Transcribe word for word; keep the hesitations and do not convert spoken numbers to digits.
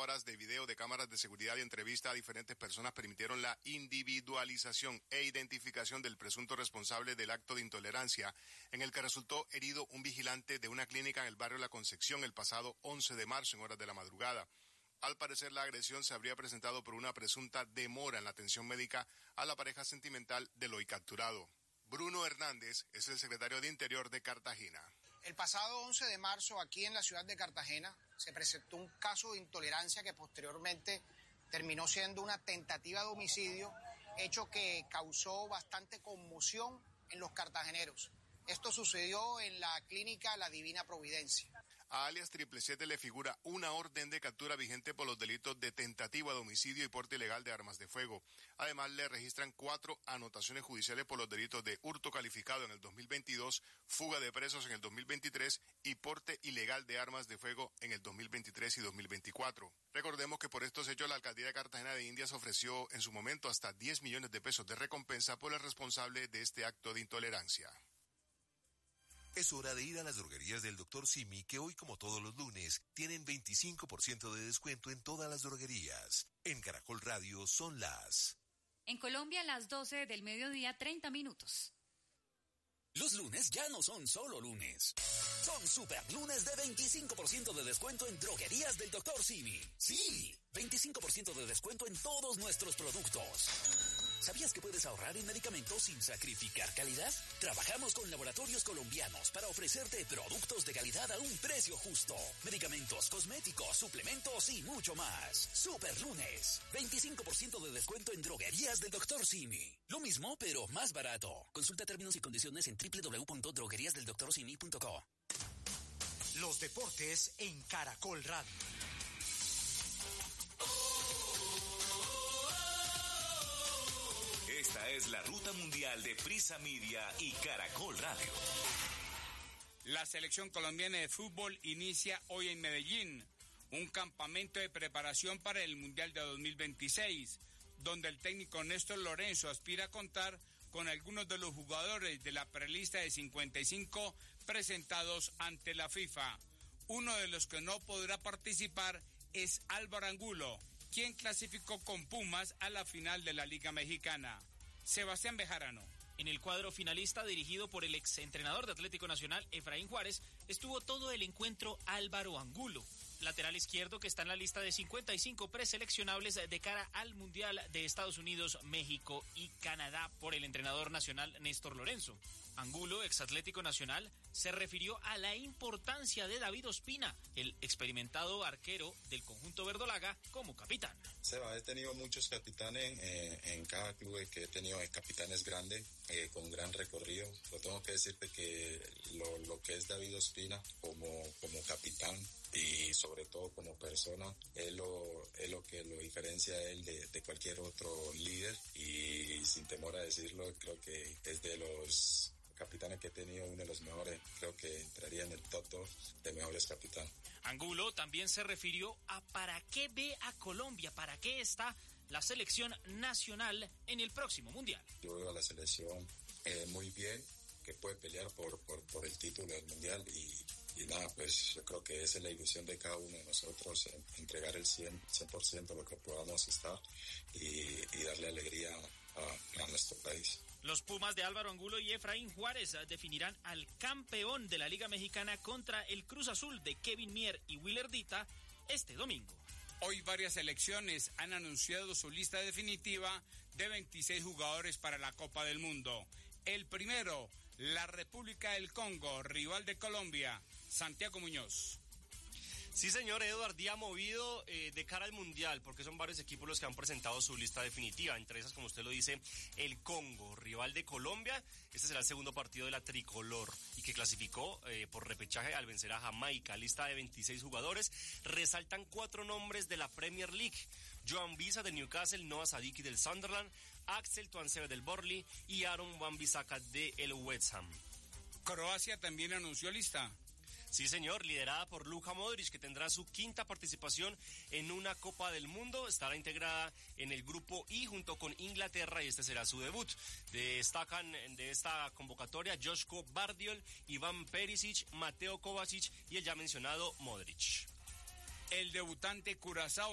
horas de video de cámaras de seguridad y entrevista a diferentes personas permitieron la individualización e identificación del presunto responsable del acto de intolerancia en el que resultó herido un vigilante de una clínica en el barrio La Concepción el pasado once de marzo en horas de la madrugada. Al parecer, la agresión se habría presentado por una presunta demora en la atención médica a la pareja sentimental del hoy capturado. Bruno Hernández es el secretario de Interior de Cartagena. El pasado once de marzo, aquí en la ciudad de Cartagena, se presentó un caso de intolerancia que posteriormente terminó siendo una tentativa de homicidio, hecho que causó bastante conmoción en los cartageneros. Esto sucedió en la clínica La Divina Providencia. A alias Triple Siete le figura una orden de captura vigente por los delitos de tentativa de homicidio y porte ilegal de armas de fuego. Además, le registran cuatro anotaciones judiciales por los delitos de hurto calificado en el dos mil veintidós, fuga de presos en el dos mil veintitrés y porte ilegal de armas de fuego en el dos mil veintitrés y dos mil veinticuatro. Recordemos que por estos hechos la Alcaldía de Cartagena de Indias ofreció en su momento hasta diez millones de pesos de recompensa por el responsable de este acto de intolerancia. Es hora de ir a las droguerías del doctor Simi, que hoy, como todos los lunes, tienen veinticinco por ciento de descuento en todas las droguerías. En Caracol Radio son las... En Colombia, las doce del mediodía, treinta minutos. Los lunes ya no son solo lunes. Son super lunes de veinticinco por ciento de descuento en droguerías del doctor Simi. Sí, veinticinco por ciento de descuento en todos nuestros productos. ¿Sabías que puedes ahorrar en medicamentos sin sacrificar calidad? Trabajamos con laboratorios colombianos para ofrecerte productos de calidad a un precio justo. Medicamentos, cosméticos, suplementos y mucho más. Super lunes, veinticinco por ciento de descuento en droguerías del doctor Simi. Lo mismo, pero más barato. Consulta términos y condiciones en doble u doble u doble u punto droguerías del doctor simi punto co. Los deportes en Caracol Radio. Esta es la ruta mundial de Prisa Media y Caracol Radio. La selección colombiana de fútbol inicia hoy en Medellín un campamento de preparación para el Mundial de dos mil veintiséis, donde el técnico Néstor Lorenzo aspira a contar con algunos de los jugadores de la prelista de cincuenta y cinco presentados ante la FIFA. Uno de los que no podrá participar es Álvaro Angulo, quien clasificó con Pumas a la final de la Liga Mexicana. Sebastián Bejarano. En el cuadro finalista, dirigido por el exentrenador de Atlético Nacional, Efraín Juárez, estuvo todo el encuentro Álvaro Angulo, lateral izquierdo que está en la lista de cincuenta y cinco preseleccionables de cara al Mundial de Estados Unidos, México y Canadá por el entrenador nacional Néstor Lorenzo. Angulo, ex Atlético Nacional, se refirió a la importancia de David Ospina, el experimentado arquero del conjunto verdolaga, como capitán. Seba, he tenido muchos capitanes eh, en cada club que he tenido, eh, capitanes grandes, eh, con gran recorrido. Lo tengo que decirte que lo, lo que es David Ospina como, como capitán y sobre todo como persona, es lo, es lo que lo diferencia a él de, de cualquier otro líder, y sin temor a decirlo, creo que es de los capitanes que he tenido uno de los mejores. Creo que entraría en el top dos de mejores capitanes. Angulo también se refirió a para qué ve a Colombia, para qué está la selección nacional en el próximo Mundial. Yo veo a la selección eh, muy bien, que puede pelear por, por, por el título del Mundial, y Y nada, pues yo creo que esa es la ilusión de cada uno de nosotros, eh, entregar el cien por ciento de lo que podamos estar y, y darle alegría a, a nuestro país. Los Pumas de Álvaro Angulo y Efraín Juárez definirán al campeón de la Liga Mexicana contra el Cruz Azul de Kevin Mier y Willer Dita este domingo. Hoy varias selecciones han anunciado su lista definitiva de veintiséis jugadores para la Copa del Mundo. El primero, la República del Congo, rival de Colombia, Santiago Muñoz. Sí, señor, Eduard, día movido eh, de cara al Mundial, porque son varios equipos los que han presentado su lista definitiva. Entre esas, como usted lo dice, el Congo, rival de Colombia. Este será el segundo partido de la tricolor y que clasificó eh, por repechaje al vencer a Jamaica. Lista de veintiséis jugadores. Resaltan cuatro nombres de la Premier League: Joan Visa del Newcastle, Noah Sadiki del Sunderland, Axel Tuanzebe del Burnley y Aaron Wan-Bissaka del West Ham. Croacia también anunció lista. Sí, señor, liderada por Luka Modric, que tendrá su quinta participación en una Copa del Mundo. Estará integrada en el grupo I junto con Inglaterra y este será su debut. Destacan de esta convocatoria Joško Bardiol, Iván Perisic, Mateo Kovacic y el ya mencionado Modric. El debutante Curazao